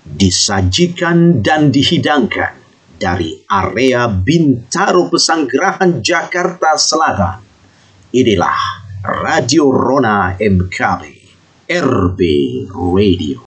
disajikan dan dihidangkan dari area Bintaro Pesanggerahan Jakarta Selatan. Inilah Radio Rona MKB RB Radio.